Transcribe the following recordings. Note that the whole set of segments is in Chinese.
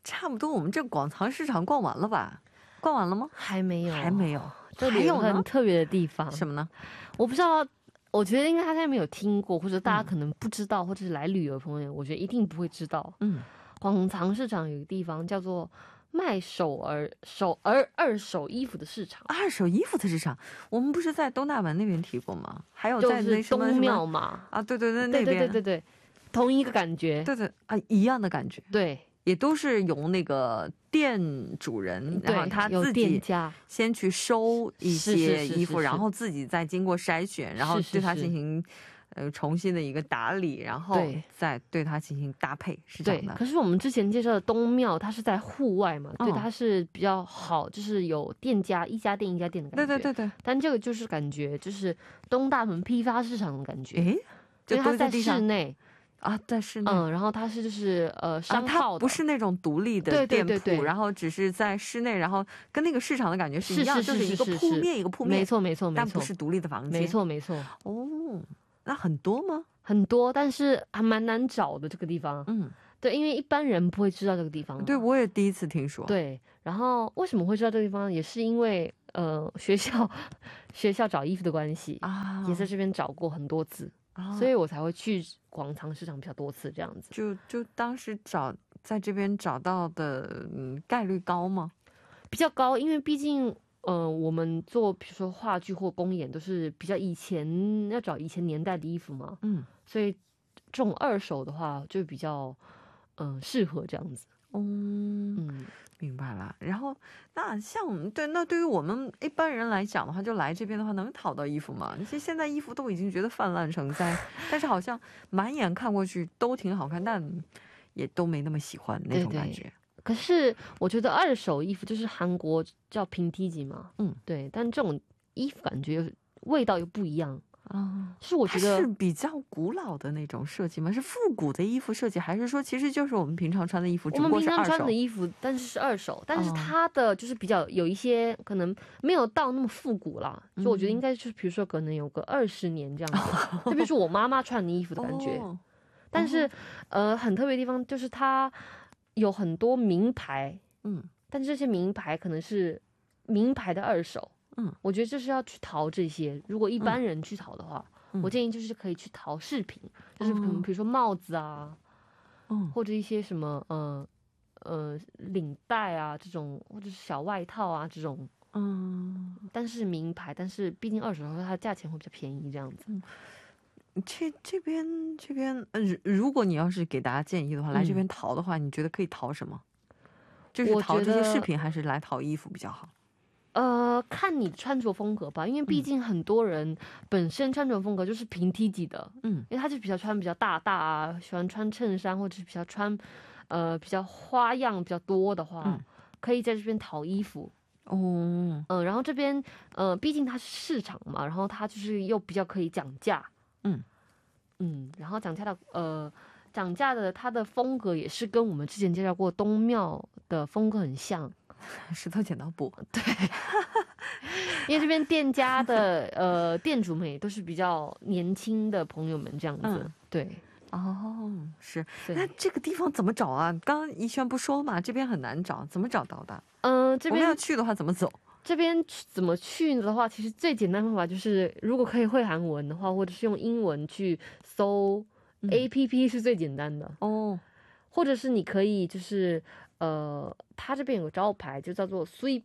差不多我们这广藏市场逛完了吧？逛完了吗？ 还没有， 还没有。 这里有很特别的地方。 什么呢？ 我不知道，我觉得应该他现在没有听过，或者大家可能不知道，或者是来旅游的朋友，我觉得一定不会知道。广藏市场有一个地方叫做卖二手衣服的市场。 二手衣服的市场，我们不是在东大门那边提过吗？还有在那什么东庙嘛？ 啊，对对对，那边对，同一个感觉。 对对啊，一样的感觉。 对。 也都是由那个店主人，然后他自己先去收一些衣服，然后自己再经过筛选，然后对它进行重新的一个打理，然后再对它进行搭配，是这样的。 可是我们之前介绍的东庙，它是在户外嘛，对，它是比较好，就是有店家一家店一家店的感觉。对。但这个就是感觉就是东大门批发市场的感觉，因为它在室内。 啊，在室内， 然后它是就是商号的， 它不是那种独立的店铺，然后只是在室内，然后跟那个市场的感觉是一样，就是一个铺面一个铺面， 没错， 但不是独立的房间， 没错。 哦，那很多吗？ 很多，但是还蛮难找的这个地方。对，因为一般人不会知道这个地方。 对，我也第一次听说。 对，然后为什么会知道这个地方，也是因为学校找衣服的关系啊，也在这边找过很多次。所以我才会去广藏市场比较多次这样子。 就当时在这边找到的概率高吗？ 比较高，因为毕竟我们做比如说话剧或公演都是比较以前要找以前年代的衣服嘛，所以这种二手的话就比较适合这样子。 明白了。然后那像我们对于我们一般人来讲的话，就来这边的话能淘到衣服吗？现在衣服都已经觉得泛滥成灾，但是好像满眼看过去都挺好看，但也都没那么喜欢那种感觉。 可是我觉得二手衣服就是韩国叫平梯级嘛，对，但这种衣服感觉味道又不一样。是我觉得是比较古老的那种设计吗？是复古的衣服设计，还是说其实就是我们平常穿的衣服，只不过是二手？ 我们平常穿的衣服，但是是二手，但是它的就是比较有一些可能没有到那么复古啦，所以我觉得应该就是比如说可能有个20年这样子，特别是我妈妈穿的衣服的感觉。但是很特别的地方就是它有很多名牌，但是这些名牌可能是名牌的二手。我觉得就是要去淘这些。如果一般人去淘的话，我建议就是可以去淘饰品，就是可能比如说帽子啊，或者一些什么领带啊这种，或者是小外套啊这种。但是名牌，但是毕竟二手的话，它的价钱会比较便宜，这样子。 这边，如果你要是给大家建议的话，来这边淘的话，你觉得可以淘什么？就是淘这些饰品，还是来淘衣服比较好？ 看你穿着风格吧，因为毕竟很多人本身穿着风格就是平梯级的，因为他就比较穿比较大啊，喜欢穿衬衫或者是比较穿比较花样比较多的话，可以在这边淘衣服。然后这边毕竟它是市场嘛，然后它就是又比较可以讲价，然后讲价的它的风格也是跟我们之前介绍过东庙的风格很像。 石头剪刀布， 对，因为这边店家的店主们也都是比较年轻的朋友们这样子，对。 是。那这个地方怎么找啊？刚刚怡萱不说嘛，这边很难找，怎么找到的？这边我们要去的话怎么走？ 这边怎么去的话，其实最简单的方法就是，如果可以会韩文的话，或者是用英文去搜 APP 是最简单的或者是你可以就是它这边有个招牌就叫做수입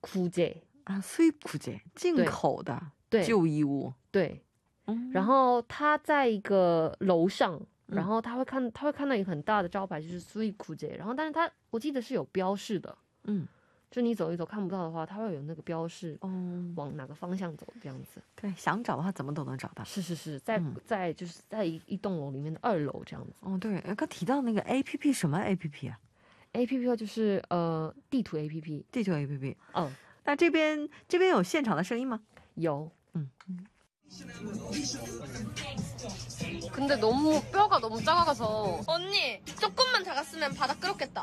구제 啊，수입 구제进口的旧衣物， 对，然后它在一个楼上，然后他会看到一个很大的招牌，就是수입 구제，然后但是我记得是有标示的，就你走一走看不到的话，它会有那个标示，往哪个方向走这样子。 对，想找的话怎么都能找到。 是，在就是在一栋楼里面的2楼这样子。 对，刚提到那个 APP 什么 APP 啊 ？APP 的话就是地图 APP。 地图 APP。那这边有现场的声音吗？ 有。근데 너무 뼈가 너무 작아서 언니 조금만 작았으면 바닥 끓었겠다.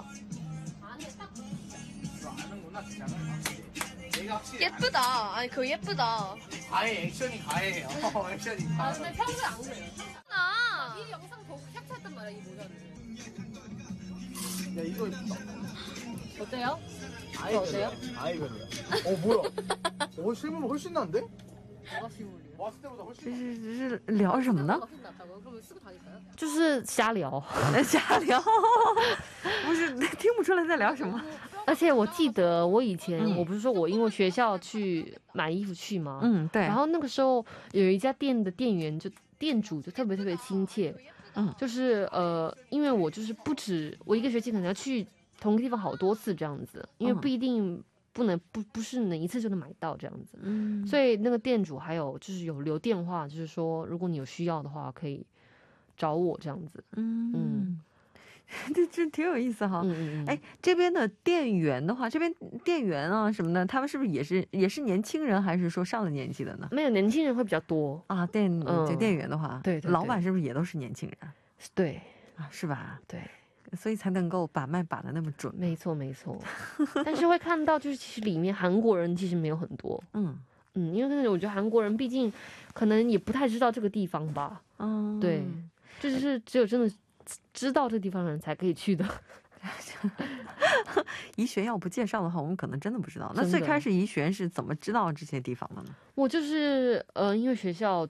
예쁘다. 아니 그거 예쁘다. 아예 액션이 가해요. 액션이 가해. 근데 평소에 안 그래요. 나 미리 영상 보고 캡처했단 말이야 이 모자를. 야 이거 예쁘다. 어때요? 아예 어때요? 별로야. 아예 별로야. 뭐야? 실물은 훨씬 난데? 뭐가 실물이요? 왔을 때보다 훨씬. 这是聊什么呢？ 就是瞎聊。 瞎聊，不是听不出来在聊什么。 而且我记得我以前， 嗯我不是说我因为学校去买衣服去吗？ 嗯，对。 然后那个时候有一家店的店员店主就特别特别亲切，就是因为我就是不止我一个学期可能要去同一个地方好多次这样子，因为不一定不是哪一次就能买到这样子，所以那个店主还有就是有留电话，就是说如果你有需要的话可以找我这样子。 这挺有意思哈。哎，这边的店员的话，这边店员啊什么的，他们是不是也是年轻人，还是说上了年纪的呢？ 没有，年轻人会比较多啊。店员的话，对，老板是不是也都是年轻人？ 对啊，是吧？ 对， 所以才能够把脉把的那么准。 没错没错。但是会看到就是其实里面韩国人其实没有很多。因为我觉得韩国人毕竟可能也不太知道这个地方吧。对，就是只有真的知道这个地方的人才可以去的。 怡璇要不介绍的话，我们可能真的不知道。那最开始怡璇是怎么知道这些地方的呢？ 我就是因为学校